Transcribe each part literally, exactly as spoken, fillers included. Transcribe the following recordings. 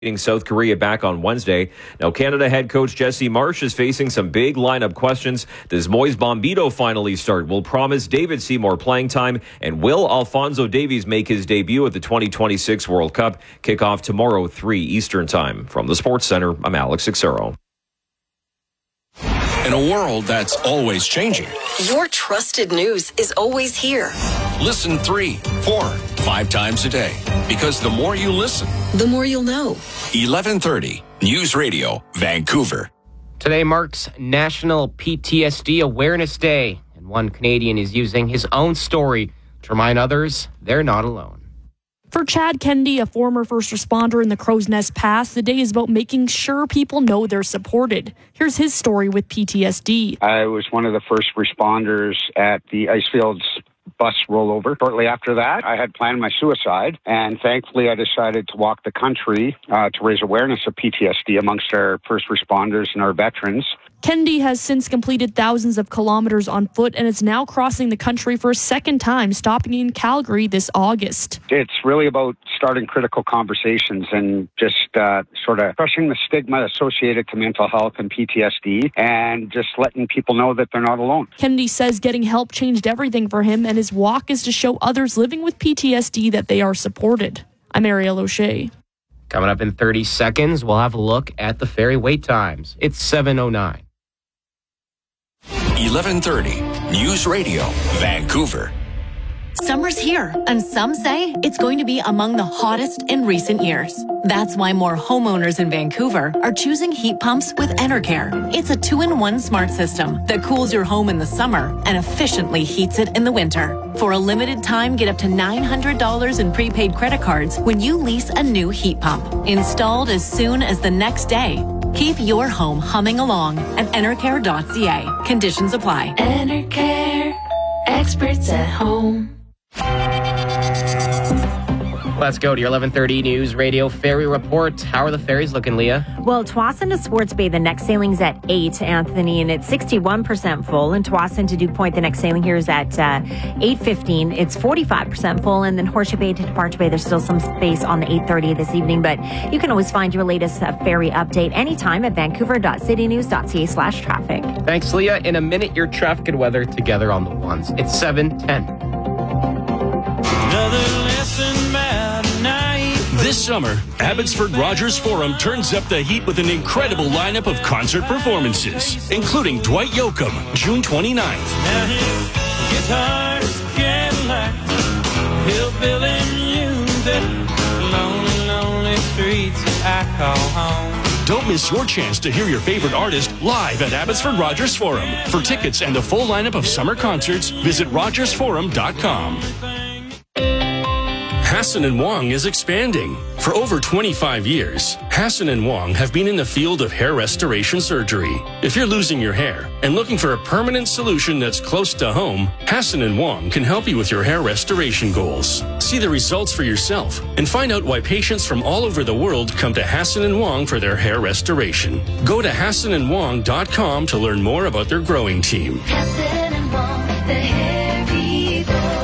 South Korea back on Wednesday. Now, Canada head coach Jesse Marsh is facing some big lineup questions. Does Moise Bombito finally start? Will Promise David see more playing time? And will Alphonso Davies make his debut at the twenty twenty-six World Cup? Kickoff tomorrow, three Eastern Time. From the Sports Center, I'm Alex Xero. In a world that's always changing, your trusted news is always here. Listen three, four, five times a day. Because the more you listen, the more you'll know. eleven thirty News Radio, Vancouver. Today marks National P T S D Awareness Day, and one Canadian is using his own story to remind others they're not alone. For Chad Kennedy, a former first responder in the Crow's Nest Pass, the day is about making sure people know they're supported. Here's his story with P T S D. I was one of the first responders at the Icefields bus rollover. Shortly after that, I had planned my suicide, and thankfully I decided to walk the country uh, to raise awareness of P T S D amongst our first responders and our veterans. Kennedy has since completed thousands of kilometers on foot and is now crossing the country for a second time, stopping in Calgary this August. It's really about starting critical conversations and just uh, sort of crushing the stigma associated to mental health and P T S D and just letting people know that they're not alone. Kennedy says getting help changed everything for him, and his walk is to show others living with P T S D that they are supported. I'm Ariel O'Shea. Coming up in thirty seconds, we'll have a look at the ferry wait times. It's seven oh nine. eleven thirty News Radio, Vancouver. Summer's here, and some say it's going to be among the hottest in recent years. That's why more homeowners in Vancouver are choosing heat pumps with Enercare. It's a two-in-one smart system that cools your home in the summer and efficiently heats it in the winter. For a limited time, get up to nine hundred dollars in prepaid credit cards when you lease a new heat pump. Installed as soon as the next day. Keep your home humming along at enercare dot c a. Conditions apply. Enercare, experts at home. Let's go to your eleven thirty News Radio Ferry Report. How are the ferries looking, Leah? Well, Tsawwassen to Swartz Bay, the next sailing's at eight, Anthony, and it's sixty-one percent full. And Tsawwassen to Duke Point, the next sailing here is at uh, eight fifteen. It's forty-five percent full. And then Horseshoe Bay to Departure Bay, there's still some space on the eight thirty this evening. But you can always find your latest uh, ferry update anytime at vancouver dot city news dot c a slash traffic. Thanks, Leah. In a minute, your traffic and weather together on the ones. It's seven ten. Another lesson about night. This summer, Abbotsford Rogers Forum turns up the heat with an incredible lineup of concert performances, including Dwight Yoakam, June twenty-ninth. Now his guitar's Cadillac, hillbilly music, lonely, lonely streets I call home. Don't miss your chance to hear your favorite artist live at Abbotsford Rogers Forum. For tickets and the full lineup of summer concerts, visit rogers forum dot com. Hassan and Wong is expanding. For over twenty-five years, Hassan and Wong have been in the field of hair restoration surgery. If you're losing your hair and looking for a permanent solution that's close to home, Hassan and Wong can help you with your hair restoration goals. See the results for yourself and find out why patients from all over the world come to Hassan and Wong for their hair restoration. Go to hassan and wong dot com to learn more about their growing team. Hassan and Wong, the hair people.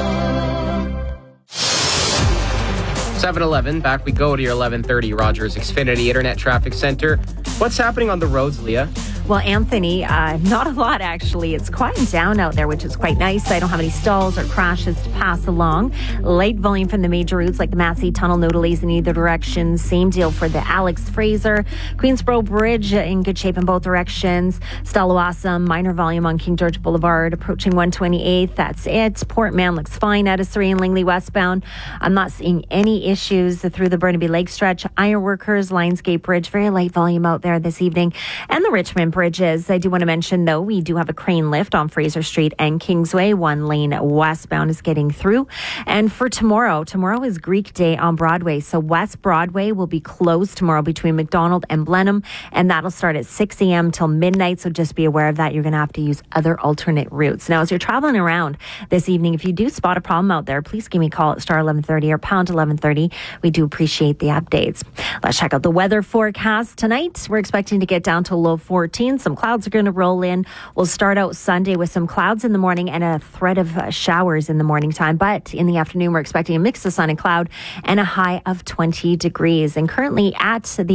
seven eleven, back we go to your eleven thirty Rogers Xfinity Internet Traffic Center. What's happening on the roads, Leah? Well, Anthony, uh, not a lot, actually. It's quieting down out there, which is quite nice. I don't have any stalls or crashes to pass along. Light volume from the major routes like the Massey Tunnel, no delays in either direction. Same deal for the Alex Fraser. Queensboro Bridge in good shape in both directions. Stallawasam, minor volume on King George Boulevard, approaching one twenty-eighth. That's it. Port Mann looks fine out of Surrey and Langley westbound. I'm not seeing any issues through the Burnaby Lake stretch. Ironworkers, Lionsgate Bridge, very light volume out there this evening. And the Richmond Bridges. I do want to mention, though, we do have a crane lift on Fraser Street and Kingsway. One lane westbound is getting through. And for tomorrow, tomorrow is Greek Day on Broadway. So West Broadway will be closed tomorrow between McDonald and Blenheim. And that'll start at six a.m. till midnight. So just be aware of that. You're going to have to use other alternate routes. Now, as you're traveling around this evening, if you do spot a problem out there, please give me a call at star eleven thirty or pound eleven thirty. We do appreciate the updates. Let's check out the weather forecast tonight. We're expecting to get down to low fourteen. fifteen. Some clouds are going to roll in. We'll start out Sunday with some clouds in the morning and a threat of uh, showers in the morning time. But in the afternoon, we're expecting a mix of sun and cloud and a high of twenty degrees. And currently at the